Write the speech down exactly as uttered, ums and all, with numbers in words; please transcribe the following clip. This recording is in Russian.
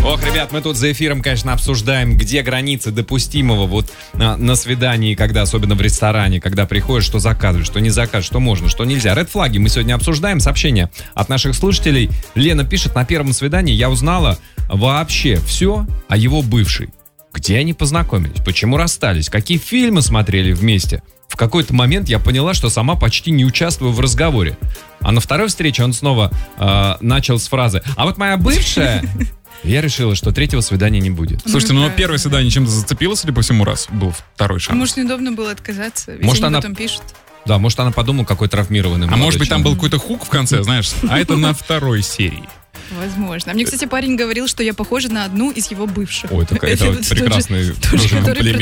Ох, ребят, мы тут за эфиром, конечно, обсуждаем, где границы допустимого вот а, на свидании, когда, особенно в ресторане, когда приходишь, что заказываешь, что не заказываешь, что можно, что нельзя. Ред флаги мы сегодня обсуждаем. Сообщение от наших слушателей. Лена пишет: на первом свидании я узнала вообще все о его бывшей. Где они познакомились, почему расстались, какие фильмы смотрели вместе. В какой-то момент я поняла, что сама почти не участвую в разговоре. А на второй встрече он снова э, начал с фразы: а вот моя бывшая... Я решила, что третьего свидания не будет. Слушайте, ну первое свидание чем-то зацепилось или по всему раз был второй шанс? Может, неудобно было отказаться, ведь Может, они она... потом пишут. Да, может, она подумала, какой травмированный. А может быть, человек. там был какой-то хук в конце, знаешь, а это на второй серии. Возможно. А мне, кстати, парень говорил, что я похожа на одну из его бывших. Ой, это, это, это прекрасный тоже, который комплимент.